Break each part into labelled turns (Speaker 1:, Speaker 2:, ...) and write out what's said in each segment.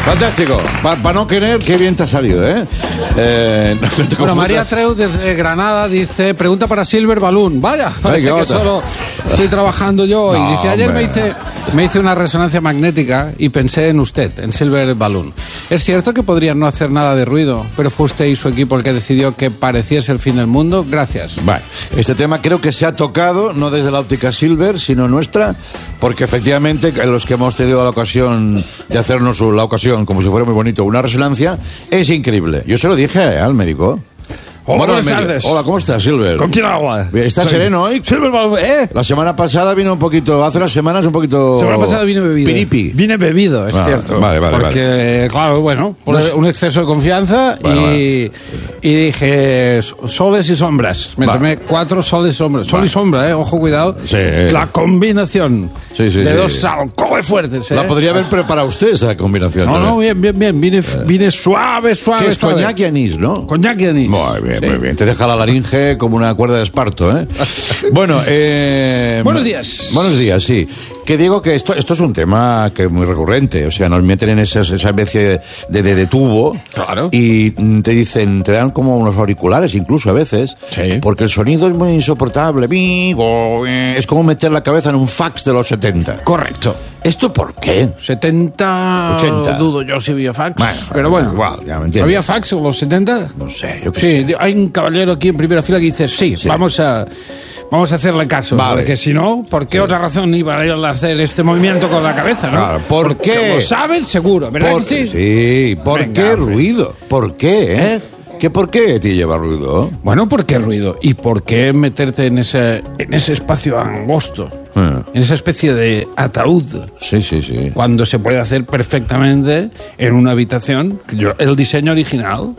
Speaker 1: Fantástico. Para no querer, qué bien te ha salido, ¿eh?
Speaker 2: Bueno, María Treu desde Granada dice, pregunta para Silver Balloon. Vaya, parece que solo estoy trabajando yo.
Speaker 1: No,
Speaker 2: y dice, ayer me hice una resonancia magnética y pensé en usted, en Silver Balloon. Es cierto que podrían no hacer nada de ruido, pero fue usted y su equipo el que decidió que pareciese el fin del mundo. Gracias.
Speaker 1: Vale. Este tema creo que se ha tocado, no desde la óptica Silver, sino nuestra, porque efectivamente los que hemos tenido la ocasión de hacernos como si fuera muy bonito, una resonancia, es increíble. Yo se lo dije al médico.
Speaker 3: Hola, buenas tardes.
Speaker 1: Hola, ¿cómo estás, Silver?
Speaker 3: ¿Con quién habla?
Speaker 1: ¿Estás sereno hoy?
Speaker 3: Silver,
Speaker 1: La semana pasada vino un poquito, hace unas semanas un poquito...
Speaker 2: La semana pasada vine bebido.
Speaker 1: Piripi.
Speaker 2: Vine bebido, es cierto.
Speaker 1: Vale.
Speaker 2: Porque, claro, bueno, un exceso de confianza y dije soles y sombras. Me tomé 4 soles y sombras. Sol y sombra, ojo, cuidado.
Speaker 1: Sí.
Speaker 2: La combinación de dos alcoholes fuertes.
Speaker 1: La podría haber preparado usted, esa combinación.
Speaker 2: No, bien. Vine suave.
Speaker 1: ¿Qué es coñac y anís, no?
Speaker 2: Coñac y anís.
Speaker 1: Muy bien. Te deja la laringe como una cuerda de esparto, ¿eh? Bueno,
Speaker 2: buenos días.
Speaker 1: Buenos días, sí. Que digo que esto es un tema que es muy recurrente. O sea, nos meten en esa especie de tubo.
Speaker 2: Claro.
Speaker 1: Y te dan como unos auriculares incluso a veces.
Speaker 2: Sí.
Speaker 1: Porque el sonido es muy insoportable. Es como meter la cabeza en un fax de los 70.
Speaker 2: Correcto.
Speaker 1: ¿Esto por qué?
Speaker 2: 70...
Speaker 1: 80.
Speaker 2: Dudo yo si había fax.
Speaker 1: Bueno,
Speaker 2: pero bueno.
Speaker 1: Igual, ya me entiendo.
Speaker 2: ¿Había fax en los 70?
Speaker 1: No sé, yo qué
Speaker 2: Sí,
Speaker 1: sé.
Speaker 2: hay un caballero aquí en primera fila que dice sí. Vamos a hacerle caso.
Speaker 1: Vale.
Speaker 2: Porque si no, ¿por qué otra razón iba a hacer este movimiento con la cabeza, no?
Speaker 1: Claro, ¿por qué?
Speaker 2: Lo sabes, seguro, ¿verdad que sí?
Speaker 1: Sí, ¿por
Speaker 2: Venga,
Speaker 1: qué
Speaker 2: hombre.
Speaker 1: ruido? ¿Por qué, ¿Por qué te lleva ruido?
Speaker 2: Bueno, ¿por qué ruido? ¿Y por qué meterte en ese espacio angosto? En esa especie de ataúd.
Speaker 1: Sí.
Speaker 2: Cuando se puede hacer perfectamente en una habitación. El diseño original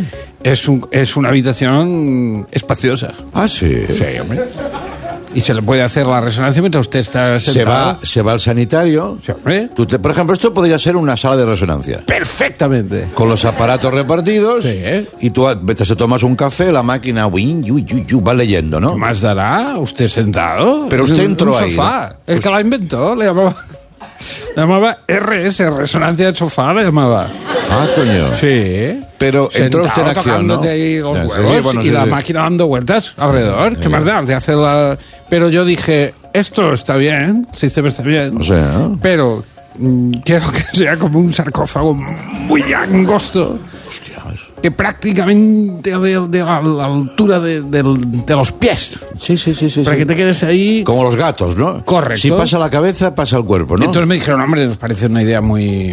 Speaker 2: es una habitación espaciosa.
Speaker 1: Ah, sí.
Speaker 2: Sí, hombre. Y se le puede hacer la resonancia mientras usted está sentado.
Speaker 1: Se va al sanitario.
Speaker 2: Sí, hombre.
Speaker 1: Por ejemplo, esto podría ser una sala de resonancia.
Speaker 2: Perfectamente.
Speaker 1: Con los aparatos repartidos.
Speaker 2: Sí.
Speaker 1: Y tú te tomas un café, la máquina va leyendo, ¿no?
Speaker 2: ¿Qué más dará? ¿Usted sentado?
Speaker 1: Pero usted entró
Speaker 2: un
Speaker 1: ahí,
Speaker 2: sofá.
Speaker 1: ¿no?
Speaker 2: El que la inventó le llamaba RS, resonancia de sofá, le llamaba.
Speaker 1: Ah, coño.
Speaker 2: Sí.
Speaker 1: Pero entró usted en acción, ¿no?
Speaker 2: Ahí los huevos y la máquina dando vueltas alrededor. ¿Qué más da? De hacerla... Pero yo dije, esto está bien, el sistema está bien.
Speaker 1: O sea...
Speaker 2: Pero quiero que sea como un sarcófago muy angosto.
Speaker 1: Hostias.
Speaker 2: Que prácticamente de la altura de los pies.
Speaker 1: Sí.
Speaker 2: Para que te quedes ahí...
Speaker 1: Como los gatos, ¿no?
Speaker 2: Correcto.
Speaker 1: Si pasa la cabeza, pasa el cuerpo, ¿no?
Speaker 2: Y entonces me dijeron, hombre, nos parece una idea muy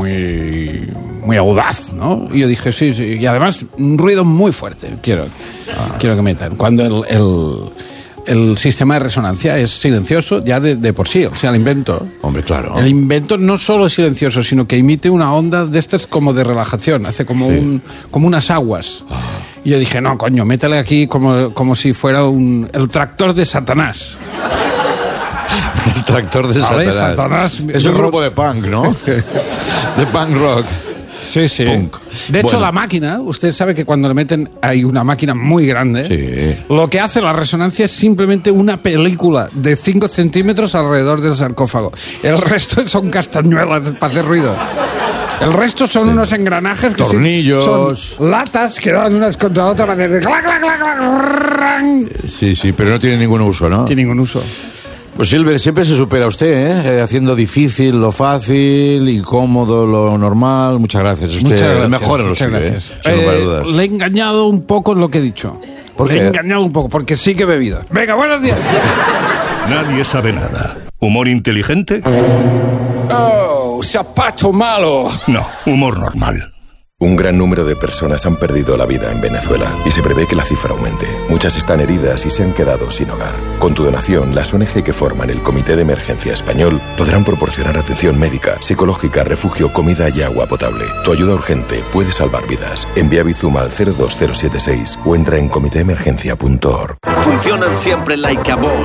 Speaker 2: audaz, ¿no? Y yo dije, sí. Y además, un ruido muy fuerte quiero que metan. Cuando el sistema de resonancia es silencioso ya de por sí, o sea, el invento.
Speaker 1: Hombre, claro.
Speaker 2: El invento no solo es silencioso, sino que emite una onda de estas como de relajación, hace como unas aguas. Y yo dije, no, coño, métele aquí como si fuera el tractor de Satanás.
Speaker 1: El tractor de Satanás. Es un grupo de punk, ¿no? De punk rock.
Speaker 2: Sí.
Speaker 1: Punk.
Speaker 2: De hecho, la máquina, usted sabe que cuando le meten, hay una máquina muy grande.
Speaker 1: Sí.
Speaker 2: Lo que hace la resonancia es simplemente una película de 5 centímetros alrededor del sarcófago. El resto son castañuelas para hacer ruido. El resto son unos engranajes que
Speaker 1: tornillos,
Speaker 2: son latas que dan unas contra otras para hacer clac, clac, clac, clac.
Speaker 1: Sí, pero no tiene ningún uso, ¿no?
Speaker 2: Tiene ningún uso.
Speaker 1: Pues Silver, siempre se supera usted, haciendo difícil lo fácil, incómodo lo normal. Muchas gracias. Usted
Speaker 2: Muchas gracias,
Speaker 1: mejor en lo suyo, sin lugar a dudas.
Speaker 2: Le he engañado un poco en lo que he dicho.
Speaker 1: ¿Por qué?
Speaker 2: Le he engañado un poco, porque sí que he bebido. Venga, buenos días.
Speaker 4: Nadie sabe nada. ¿Humor inteligente?
Speaker 2: Oh, zapato malo.
Speaker 4: No, humor normal.
Speaker 5: Un gran número de personas han perdido la vida en Venezuela y se prevé que la cifra aumente. Muchas están heridas y se han quedado sin hogar. Con tu donación, las ONG que forman el Comité de Emergencia Español podrán proporcionar atención médica, psicológica, refugio, comida y agua potable. Tu ayuda urgente puede salvar vidas. Envía Bizum al 02076 o entra en comitéemergencia.org.
Speaker 6: Funcionan siempre like a boss.